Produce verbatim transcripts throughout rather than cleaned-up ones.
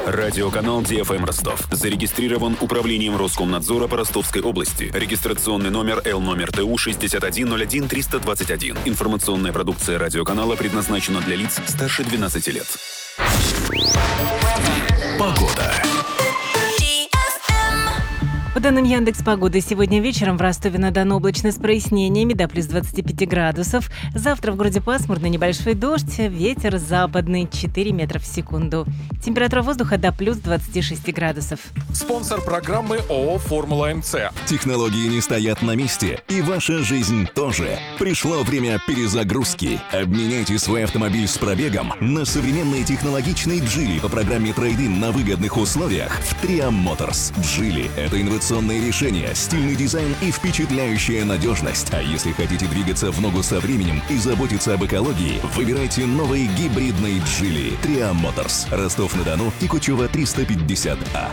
Радиоканал Ди Эф Эм Ростов. Зарегистрирован управлением Роскомнадзора по Ростовской области. Регистрационный номер Л номер Т У шестьдесят один ноль один триста двадцать один. Информационная продукция радиоканала предназначена для лиц старше двенадцати лет. Погода. По данным Яндекс.Погоды, сегодня вечером в Ростове-на-Дону облачно с прояснениями до плюс двадцати пяти градусов. Завтра в городе пасмурно, небольшой дождь, ветер западный четыре метра в секунду. Температура воздуха до плюс двадцати шести градусов. Спонсор программы ООО «Формула М Ц». Технологии не стоят на месте, и ваша жизнь тоже. Пришло время перезагрузки. Обменяйте свой автомобиль с пробегом на современный технологичный Джили по программе трейд-ин на выгодных условиях в Триам Моторс. Джили – это инновационное решение, стильный дизайн и впечатляющая надежность. А если хотите двигаться в ногу со временем и заботиться об экологии, выбирайте новый гибридный Джили. Триам Моторс. Ростов-на-Дону и Кучева триста пятьдесят А.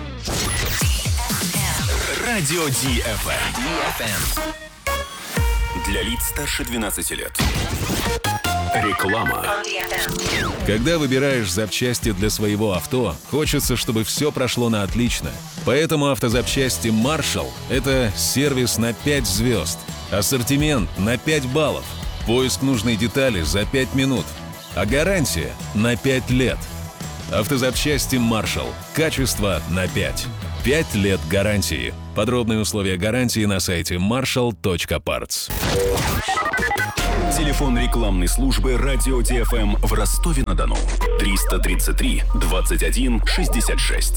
Радио Ди Эф Эм. Для лиц старше двенадцати лет. Реклама. Когда выбираешь запчасти для своего авто, хочется, чтобы все прошло на отлично. Поэтому автозапчасти Marshall – это сервис на пять звезд, ассортимент на пять баллов, поиск нужной детали за пять минут, а гарантия на пять лет. Автозапчасти Marshall. Качество на пять. пять лет гарантии. Подробные условия гарантии на сайте маршалл точка партс. Телефон рекламной службы Радио Ди Эф Эм в Ростове-на-Дону. триста тридцать три двадцать один шестьдесят шесть.